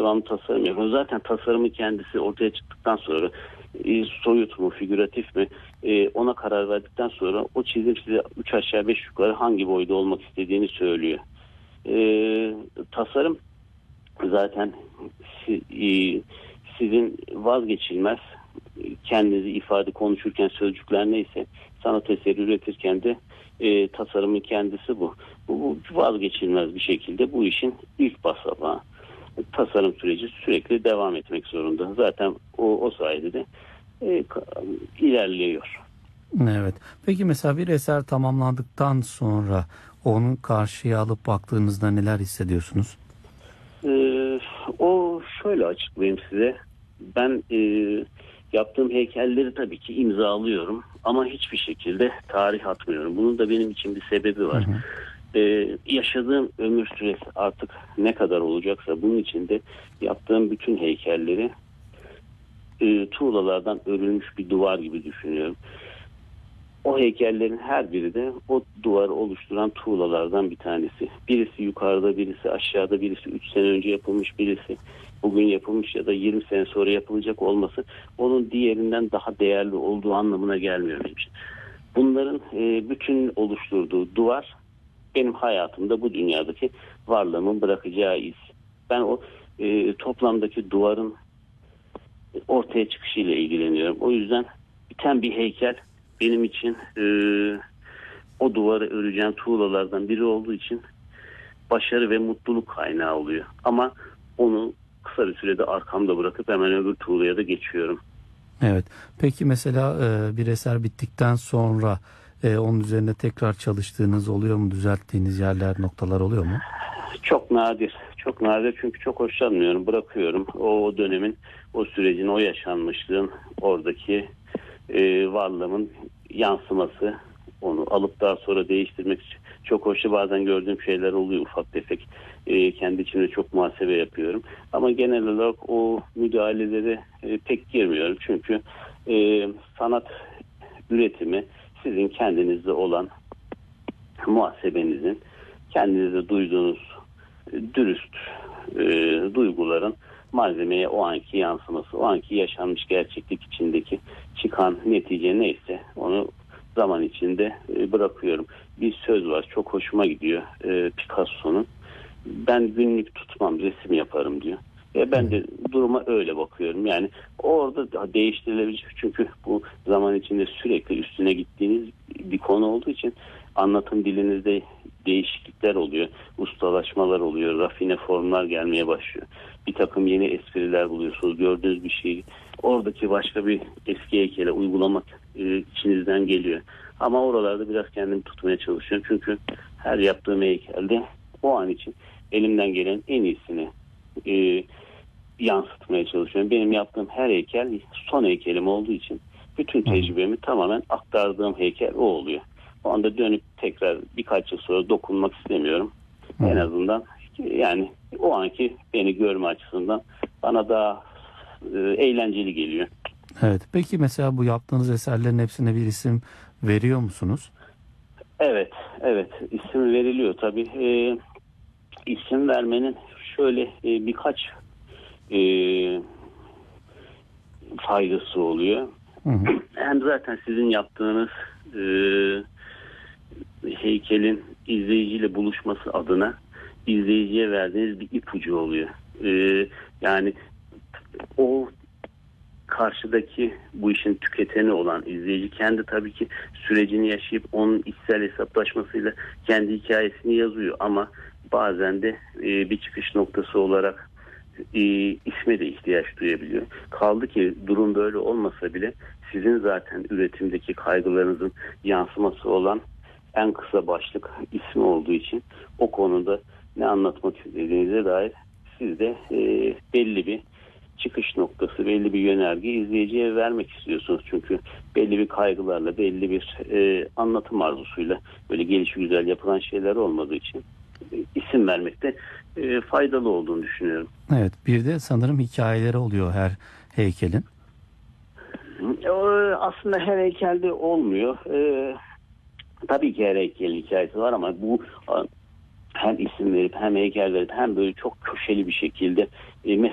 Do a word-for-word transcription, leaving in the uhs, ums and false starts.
devamlı tasarım yapıyorum. Zaten tasarımın kendisi ortaya çıktıktan sonra e, soyut mu, figüratif mi e, ona karar verdikten sonra o çizim size üç aşağı beş yukarı hangi boyda olmak istediğini söylüyor. E, tasarım zaten si, e, sizin vazgeçilmez kendinizi ifade konuşurken sözcükler neyse sanat eseri üretirken de e, tasarımın kendisi bu. bu. Bu vazgeçilmez bir şekilde bu işin ilk basamağı. Tasarım süreci sürekli devam etmek zorunda. Zaten o, o sayede de e, ilerliyor. Evet. Peki mesela bir eser tamamlandıktan sonra onu karşıya alıp baktığınızda neler hissediyorsunuz? Ee, o şöyle açıklayayım size. Ben e, yaptığım heykelleri tabii ki imzalıyorum ama hiçbir şekilde tarih atmıyorum. Bunun da benim için bir sebebi var. Hı hı. Ee, yaşadığım ömür süresi artık ne kadar olacaksa bunun içinde yaptığım bütün heykelleri e, tuğlalardan örülmüş bir duvar gibi düşünüyorum. O heykellerin her biri de o duvarı oluşturan tuğlalardan bir tanesi. Birisi yukarıda, birisi aşağıda, birisi üç sene önce yapılmış, birisi bugün yapılmış ya da yirmi sene sonra yapılacak olması onun diğerinden daha değerli olduğu anlamına gelmiyor benim için. Bunların e, bütün oluşturduğu duvar benim hayatımda bu dünyadaki varlığımın bırakacağı iz. Ben o e, toplamdaki duvarın ortaya çıkışıyla ilgileniyorum. O yüzden biten bir heykel benim için e, o duvarı öreceğim tuğlalardan biri olduğu için başarı ve mutluluk kaynağı oluyor. Ama onu kısa bir sürede arkamda bırakıp hemen öbür tuğlaya da geçiyorum. Evet. Peki mesela e, bir eser bittikten sonra e, onun üzerine tekrar çalıştığınız oluyor mu? Düzelttiğiniz yerler, noktalar oluyor mu? Çok nadir. Çok nadir çünkü çok hoşlanmıyorum. Bırakıyorum. O, o dönemin, o sürecin, o yaşanmışlığın oradaki e, varlığımın yansıması. Onu alıp daha sonra değiştirmek için çok hoşça bazen gördüğüm şeyler oluyor ufak tefek. E, kendi içimde çok muhasebe yapıyorum. Ama genel olarak o müdahalelere e, pek girmiyorum. Çünkü e, sanat üretimi sizin kendinizde olan muhasebenizin, kendinizde duyduğunuz dürüst e, duyguların malzemeye o anki yansıması, o anki yaşanmış gerçeklik içindeki çıkan netice neyse onu zaman içinde e, bırakıyorum. Bir söz var, çok hoşuma gidiyor e, Picasso'nun. Ben günlük tutmam, resim yaparım diyor. E ben de duruma öyle bakıyorum. Yani orada değiştirilebilecek çünkü bu zaman içinde sürekli üstüne gittiğiniz bir konu olduğu için anlatım dilinizde değişiklikler oluyor. Ustalaşmalar oluyor. Rafine formlar gelmeye başlıyor. Bir takım yeni espriler buluyorsunuz. Gördüğünüz bir şeyi oradaki başka bir eski heykele uygulamak e, içinizden geliyor. Ama oralarda biraz kendimi tutmaya çalışıyorum. Çünkü her yaptığım heykelde o an için elimden gelen en iyisini e, yansıtmaya çalışıyorum. Benim yaptığım her heykel son heykelim olduğu için bütün tecrübemi tamamen aktardığım heykel o oluyor. O anda dönüp tekrar birkaç yıl sonra dokunmak istemiyorum. Hı. En azından yani o anki beni görme açısından bana daha e, eğlenceli geliyor. Evet. Peki mesela bu yaptığınız eserlerin hepsine bir isim veriyor musunuz? Evet. Evet. İsim veriliyor tabii. E, isim vermenin şöyle e, birkaç e, faydası oluyor. Hı hı. Hem zaten sizin yaptığınız e, heykelin izleyiciyle buluşması adına izleyiciye verdiğiniz bir ipucu oluyor. Ee, yani o karşıdaki bu işin tüketeni olan izleyici kendi tabii ki sürecini yaşayıp onun içsel hesaplaşmasıyla kendi hikayesini yazıyor ama bazen de e, bir çıkış noktası olarak e, isme de ihtiyaç duyabiliyor. Kaldı ki durum böyle olmasa bile sizin zaten üretimdeki kaygılarınızın yansıması olan en kısa başlık ismi olduğu için o konuda ne anlatmak istediğinize dair siz de e, belli bir çıkış noktası, belli bir yönerge izleyiciye vermek istiyorsunuz. Çünkü belli bir kaygılarla, belli bir e, anlatım arzusuyla böyle gelişigüzel yapılan şeyler olmadığı için e, isim vermekte e, faydalı olduğunu düşünüyorum. Evet, bir de sanırım hikayeleri oluyor her heykelin. Aslında her heykelde olmuyor. E, tabii ki her heykelin hikayesi var ama bu hem isim verip hem heykel verip hem böyle çok köşeli bir şekilde e,